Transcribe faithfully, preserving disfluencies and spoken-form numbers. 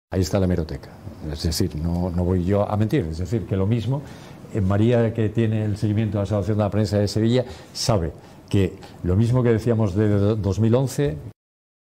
Ahí está la hemeroteca. Es decir, no, no voy yo a mentir. Es decir, que lo mismo, eh, María, que tiene el seguimiento de la Asociación de la Prensa de Sevilla, sabe que lo mismo que decíamos de dos mil once...